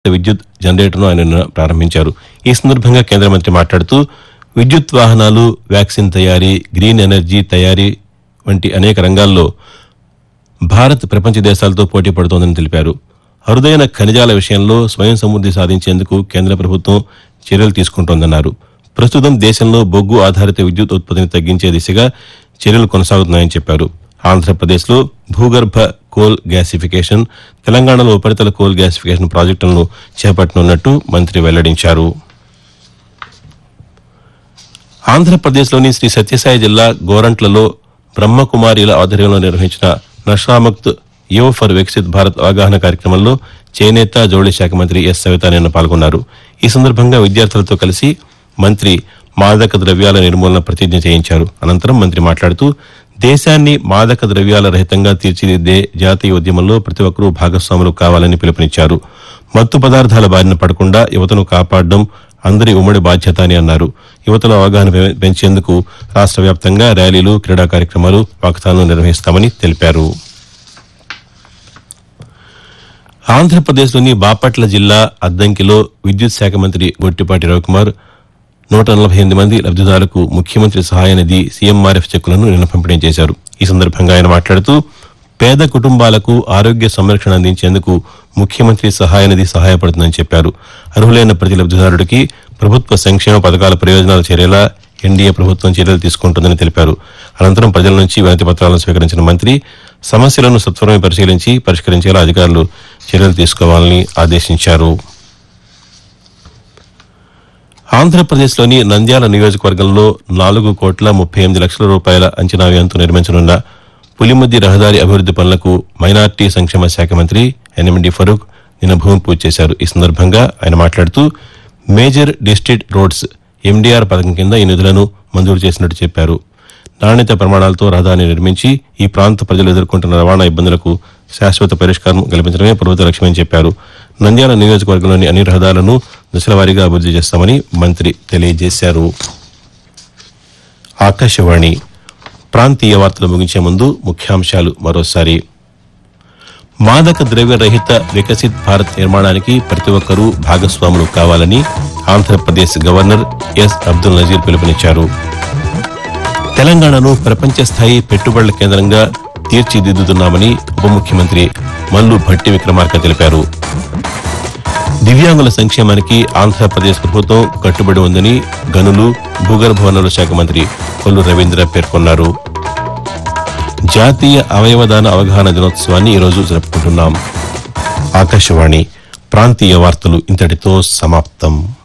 విద్యుత్ జనరేటర్ను ఆయన నిన్న ప్రారంభించారు. ఈ సందర్భంగా కేంద్ర మంత్రి మాట్లాడుతూ విద్యుత్ వాహనాలు, వ్యాక్సిన్ తయారీ, గ్రీన్ ఎనర్జీ తయారీ వంటి అనేక రంగాల్లో భారత్ ప్రపంచ దేశాలతో పోటీ పడుతోందని తెలిపారు. అరుదైన ఖనిజాల విషయంలో స్వయం సమృద్ది సాధించేందుకు కేంద్ర ప్రభుత్వం చర్యలు తీసుకుంటోందన్నారు. ప్రస్తుతం దేశంలో బొగ్గు ఆధారిత విద్యుత్ ఉత్పత్తిని తగ్గించే దిశగా చర్యలు కొనసాగుతున్నాయని చెప్పారు. ఆంధ్రప్రదేశ్లో భూగర్భ కోల్ గ్యాసిఫికేషన్, తెలంగాణలో ఉపరితల కోల్ గ్యాసిఫికేషన్ ప్రాజెక్టులను చేపట్టనున్నట్టు మంత్రి వెల్లడించారు. ఆంధ్రప్రదేశ్లోని శ్రీ సత్యసాయి జిల్లా గోరంట్లలో బ్రహ్మకుమారిల ఆధ్వర్యంలో నిర్వహించిన నషాముక్త్ యువ ఫర్ వికసిత్ భారత్ అవగాహన కార్యక్రమంలో చేనేత, జౌళి శాఖ మంత్రి ఎస్ సవిత నిన్న పాల్గొన్నారు. ఈ సందర్భంగా విద్యార్థులతో కలిసి మంత్రి మాదక ద్రవ్యాల నిర్మూలన ప్రతిజ్ఞ చేయించారు. అనంతరం మంత్రి మాట్లాడుతూ దేశాన్ని మాదక ద్రవ్యాల రహితంగా తీర్చిదిద్దే జాతీయ ఉద్యమంలో ప్రతి ఒక్కరూ భాగస్వాములు కావాలని పిలుపునిచ్చారు. మత్తు పదార్థాల బారిన పడకుండా యువతను కాపాడడం అందరి ఉమ్మడి బాధ్యత అని అన్నారు. యువతలో అవగాహన పెంచేందుకు రాష్ట్ర వ్యాప్తంగా ర్యాలీలు, క్రీడా కార్యక్రమాలు, వాకథాన్లు నిర్వహిస్తామని తెలిపారు. ఆంధ్రప్రదేశ్లోని బాపట్ల జిల్లా అద్దంకిలో విద్యుత్ శాఖ మంత్రి గొట్టిపాటి రవికుమార్ 148 మంది లబ్దిదారులకు ముఖ్యమంత్రి సహాయ నిధి సీఎంఆర్ఎఫ్ చెక్కులను నిన్న పంపిణీ చేశారు. ఈ సందర్భంగా ఆయన మాట్లాడుతూ పేద కుటుంబాలకు ఆరోగ్య సంరక్షణ అందించేందుకు ముఖ్యమంత్రి సహాయ నిధి సహాయపడుతుందని చెప్పారు. అర్హులైన ప్రతి లబ్దిదారుడికి ప్రభుత్వ సంక్షేమ పథకాల ప్రయోజనాలు చేరేలా ఎన్డీఏ ప్రభుత్వం చర్యలు తీసుకుంటుందని తెలిపారు. అనంతరం ప్రజల నుంచి వినతి పత్రాలను స్వీకరించిన మంత్రి సమస్యలను సత్వరమే పరిశీలించి పరిష్కరించేలా అధికారులు చర్యలు తీసుకోవాలని ఆదేశించారు. ఆంధ్రప్రదేశ్లోని నంద్యాల నియోజకవర్గంలో 4,38,00,000 రూపాయల అంచనా వ్యయంతో నిర్మించనున్న పులిమద్ది రహదారి అభివృద్ది పనులకు మైనార్టీ సంక్షేమ శాఖ మంత్రి ఎన్ఎండి ఫరూక్ నిన్న భూమి పూజ చేశారు. ఈ సందర్భంగా ఆయన మాట్లాడుతూ మేజర్ డిస్ట్రిక్ట్ రోడ్స్ ఎండీఆర్ పథకం కింద ఈ నిధులను మంజూరు చేసినట్టు చెప్పారు. నాణ్యత ప్రమాణాలతో రహదారిని నిర్మించి ఈ ప్రాంత ప్రజలు ఎదుర్కొంటున్న రవాణా ఇబ్బందులకు శాశ్వత పరిష్కారం కల్పించడమే ప్రభుత్వ లక్ష్యమని చెప్పారు. నంద్యాల నియోజకవర్గంలోని అన్ని రహదారులను దశలవారీగా అభివృద్ది చేస్తామని మంత్రి తెలియజేశారు. ఆకాశవాణి ప్రాంతీయ వార్తలు ముగించే ముందు ముఖ్యాంశాలు మరోసారి. మాదక ద్రవ్య రహిత వికసిత్ భారత్ నిర్మాణానికి ప్రతి ఒక్కరూ భాగస్వాములు కావాలని ఆంధ్రప్రదేశ్ గవర్నర్ ఎస్ అబ్దుల్ నజీర్ పిలుపునిచ్చారు. తెలంగాణను ప్రపంచ స్థాయి పెట్టుబడుల కేంద్రంగా తీర్చిదిద్దుతున్నామని ఉప ముఖ్యమంత్రి మల్లు భట్టి విక్రమార్క తెలిపారు. దివ్యాంగుల సంక్షేమానికి ఆంధ్రప్రదేశ్ ప్రభుత్వం కట్టుబడి ఉందని గనులు, భూగర్భ వనరుల శాఖ మంత్రి కొల్లు రవీంద్ర పేర్కొన్నారు. జాతీయ అవయవదాన అవగాహన దినోత్సవాన్ని ఈరోజు జరుపుకుంటున్నాం. ఆకాశవాణి ప్రాంతీయ వార్తలు ఇంతటితో సమాప్తం.